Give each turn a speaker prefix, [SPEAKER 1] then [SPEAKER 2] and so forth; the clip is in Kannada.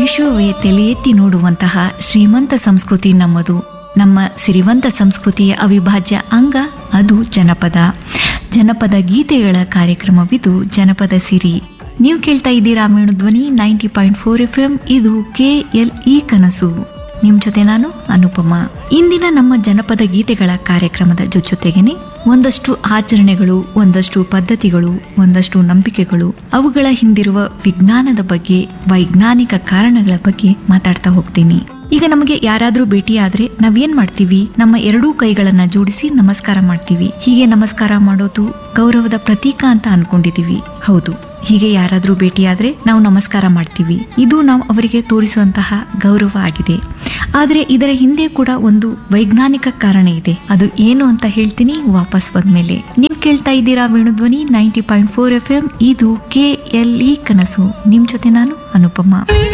[SPEAKER 1] ವಿಶ್ವವೇ ತಲೆ ಎತ್ತಿ ನೋಡುವಂತಹ ಶ್ರೀಮಂತ ಸಂಸ್ಕೃತಿ ನಮ್ಮದು. ನಮ್ಮ ಸಿರಿವಂತ ಸಂಸ್ಕೃತಿಯ ಅವಿಭಾಜ್ಯ ಅಂಗ ಅದು ಜನಪದ. ಜನಪದ ಗೀತೆಗಳ ಕಾರ್ಯಕ್ರಮವಿದು ಜನಪದ ಸಿರಿ. ನೀವು ಕೇಳ್ತಾ ಇದ್ದೀರಾ ವೇಣುಧ್ವನಿ 90.4 FM. ಇದು KLE ಕನಸು. ನಿಮ್ ಜೊತೆ ನಾನು ಅನುಪಮ. ಇಂದಿನ ನಮ್ಮ ಜನಪದ ಗೀತೆಗಳ ಕಾರ್ಯಕ್ರಮದ ಜೊತೆಗೇನೆ ಒಂದಷ್ಟು ಆಚರಣೆಗಳು, ಒಂದಷ್ಟು ಪದ್ಧತಿಗಳು, ಒಂದಷ್ಟು ನಂಬಿಕೆಗಳು, ಅವುಗಳ ಹಿಂದಿರುವ ವಿಜ್ಞಾನದ ಬಗ್ಗೆ, ವೈಜ್ಞಾನಿಕ ಕಾರಣಗಳ ಬಗ್ಗೆ ಮಾತಾಡ್ತಾ ಹೋಗ್ತೀನಿ. ಈಗ ನಮಗೆ ಯಾರಾದ್ರೂ ಭೇಟಿಯಾದ್ರೆ ನಾವೇನ್ ಮಾಡ್ತೀವಿ? ನಮ್ಮ ಎರಡೂ ಕೈಗಳನ್ನ ಜೋಡಿಸಿ ನಮಸ್ಕಾರ ಮಾಡ್ತೀವಿ. ಹೀಗೆ ನಮಸ್ಕಾರ ಮಾಡೋದು ಗೌರವದ ಪ್ರತೀಕ ಅಂತ ಅನ್ಕೊಂಡಿದೀವಿ. ಹೌದು, ಹೀಗೆ ಯಾರಾದ್ರೂ ಭೇಟಿಯಾದ್ರೆ ನಾವು ನಮಸ್ಕಾರ ಮಾಡ್ತೀವಿ. ಇದು ನಾವು ಅವರಿಗೆ ತೋರಿಸುವಂತಹ ಗೌರವ ಆಗಿದೆ. ಆದ್ರೆ ಇದರ ಹಿಂದೆ ಕೂಡ ಒಂದು ವೈಜ್ಞಾನಿಕ ಕಾರಣ ಇದೆ. ಅದು ಏನು ಅಂತ ಹೇಳ್ತೀನಿ ವಾಪಸ್ ಬಂದ್ಮೇಲೆ. ನೀವು ಕೇಳ್ತಾ ಇದ್ದೀರಾ ವೇಣುಧ್ವನಿ 90.4 FM. ಇದು KLE ಕನಸು. ನಿಮ್ ಜೊತೆ ನಾನು ಅನುಪಮ.